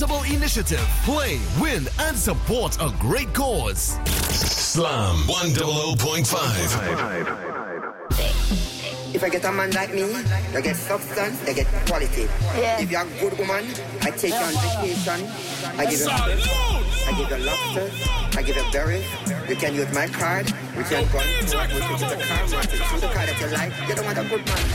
Initiative. Play, win, and support a great cause. Slam 100.5. If I get a man like me, they get substance, they get quality. Yeah. If you're a good woman, I take you on vacation. I give you fish, I give you lobsters, I give you berries. You can use my card, we can go and the car market. Choose the car that you like. You don't want a good man.